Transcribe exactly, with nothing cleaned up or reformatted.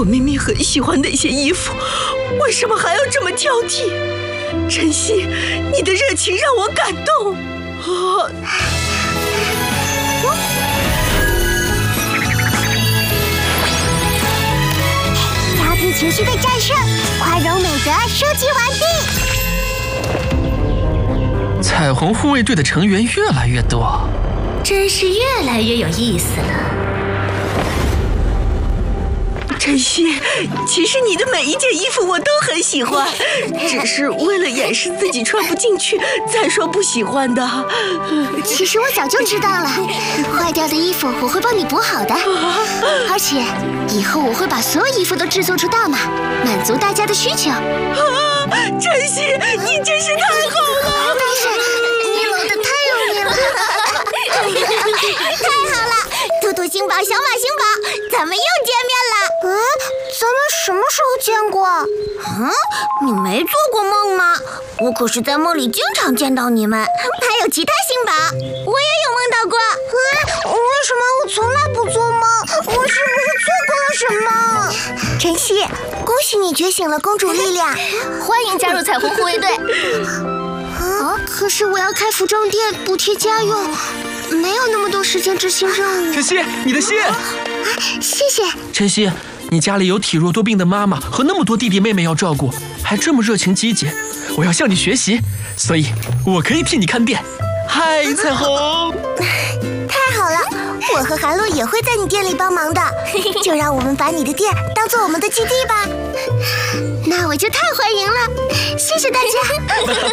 明明很喜欢那些衣服，为什么还要这么挑剔？晨曦，你的热情让我感动。啊！ 调皮情绪被战胜，宽容美德收集完毕。 彩虹护卫队的成员越来越多， 真是越来越有意思了。 晨曦，其实你的每一件衣服我都很喜欢，只是为了掩饰自己穿不进去才说不喜欢的。 其实我早就知道了，坏掉的衣服我会帮你补好的，而且以后我会把所有衣服都制作出大码，满足大家的需求。 啊，晨曦，你真是太好了！ 但是你冷得太用力了。太好了，兔兔星宝，小马星宝，咱们又见面了。嗯，咱们什么时候见过？嗯，你没做过梦吗？我可是在梦里经常见到你们，还有其他星宝，我也有梦到过。啊，为什么我从来不做梦？我是不是错过了什么？晨曦，恭喜你觉醒了公主力量， 欢迎加入彩虹护卫队。 啊，可是我要开服装店补贴家用，没有那么多时间执行任务。 晨曦，你的信。啊， 谢谢。 晨曦，你家里有体弱多病的妈妈和那么多弟弟妹妹要照顾，还这么热情积极，我要向你学习，所以我可以替你看店。嗨，彩虹！ 太好了，我和韩露也会在你店里帮忙的，就让我们把你的店当做我们的基地吧。那我就太欢迎了，谢谢大家。